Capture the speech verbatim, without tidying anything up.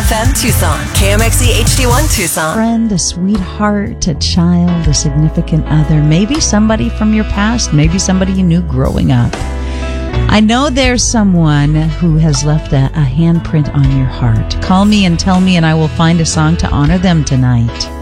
F M Tucson, K M X E H D one Tucson. Friend, a sweetheart, a child, a significant other, maybe somebody from your past, maybe somebody you knew growing up. I know there's someone who has left a, a handprint on your heart. Call me and tell me, and I will find a song to honor them tonight.